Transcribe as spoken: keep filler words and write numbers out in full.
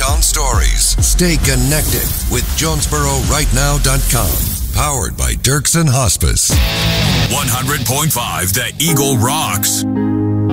hometown stories. Stay connected with Jonesboro Right Now dot com. Powered by Dirksen Hospice. one hundred point five The Eagle rocks.